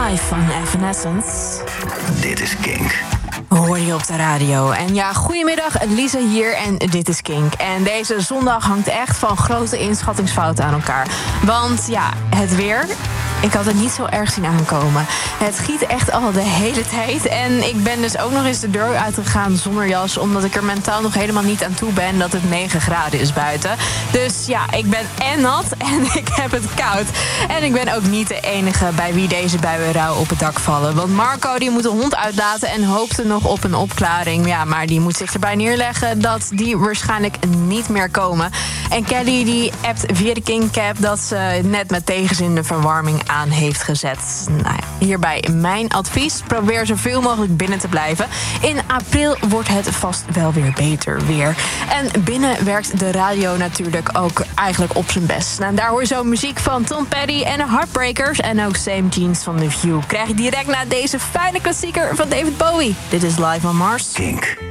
Live van Evanescence. Dit is Kink. Hoor je op de radio. En ja, goedemiddag, Lisa hier en dit is Kink. En deze zondag hangt echt van grote inschattingsfouten aan elkaar. Want ja, het weer, ik had het niet zo erg zien aankomen. Het giet echt al de hele tijd. En ik ben dus ook nog eens de deur uitgegaan zonder jas, omdat ik er mentaal nog helemaal niet aan toe ben dat het 9 graden is buiten. Dus ja, ik ben en nat en ik heb het koud. En ik ben ook niet de enige bij wie deze buien rauw op het dak vallen. Want Marco die moet de hond uitlaten en hoopte nog op een opklaring. Ja, maar die moet zich erbij neerleggen dat die waarschijnlijk niet meer komen. En Kelly die appt via de Kink-app dat ze net met tegenzin de verwarming aan heeft gezet. Nou ja, hierbij mijn advies. Probeer zoveel mogelijk binnen te blijven. In april wordt het vast wel weer beter weer. En binnen werkt de radio natuurlijk ook eigenlijk op zijn best. Nou, daar hoor je zo muziek van Tom Petty en de Heartbreakers. En ook Same Jeans van The View. Krijg je direct na deze fijne klassieker van David Bowie. Dit is Live on Mars. Kink.